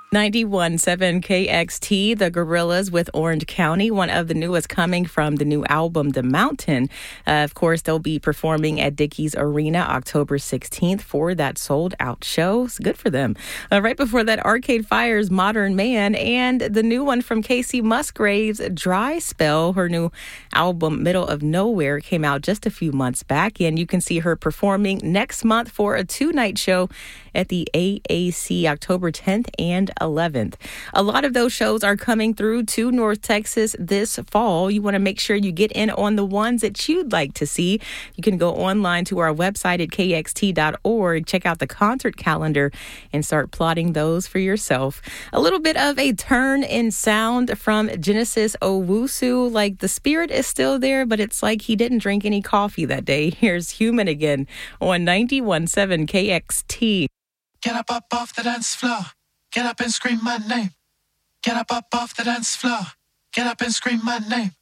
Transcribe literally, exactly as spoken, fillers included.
ninety-one point seven K X T, the Gorillas with Orange County, one of the newest coming from the new album, The Mountain. Uh, of course, they'll be performing at Dickies Arena October sixteenth for that sold-out show. It's good for them. Uh, right before that, Arcade Fire's Modern Man, and the new one from Casey Musgraves, Dry Spell. Her new album, Middle of Nowhere, came out just a few months back, and you can see her performing next month for a two-night show at the A A C October tenth and eleventh. A lot of those shows are coming through to North Texas this fall. You want to make sure you get in on the ones that you'd like to see. You can go online to our website at K X T dot org, check out the concert calendar, and start plotting those for yourself. A little bit of a turn in sound from Genesis Owusu. Like, the spirit is still there, but it's like he didn't drink any coffee that day. Here's Human again on ninety-one point seven K X T. Get up, up off the dance floor. Get up and scream my name. Get up, up off the dance floor. Get up and scream my name.